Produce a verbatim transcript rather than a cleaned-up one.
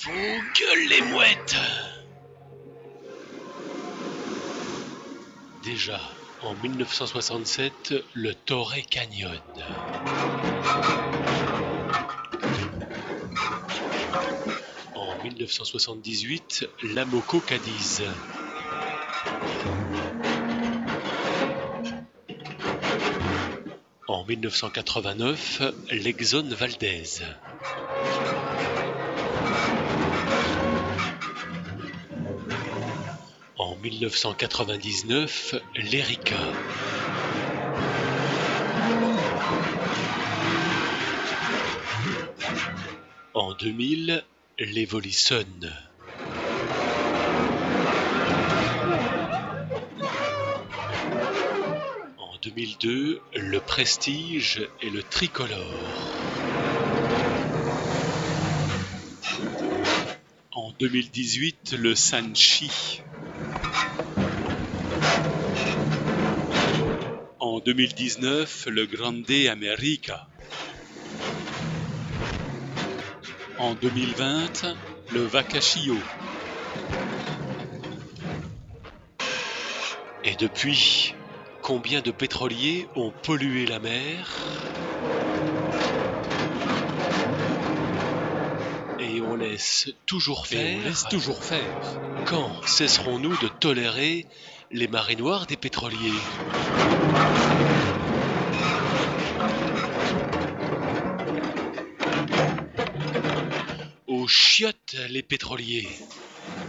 Vos gueules les mouettes! Déjà, en mille neuf cent soixante-sept, le Torrey Canyon. En mille neuf cent soixante-dix-huit, l'Amoco Cadiz. En mille neuf cent quatre-vingt-neuf, l'Exxon Valdez. En mille neuf cent quatre-vingt-dix-neuf, l'Erica. En deux mille, l'Evolution. En deux mille deux, le Prestige et le Tricolore. En deux mille dix-huit, le Sanchi. En deux mille dix-neuf, le Grande America. En deux mille vingt, le Vacachio. Et depuis, combien de pétroliers ont pollué la mer? Et on laisse toujours faire. Et on laisse toujours faire. Quand cesserons-nous de tolérer les marées noires des pétroliers? Aux chiottes les pétroliers!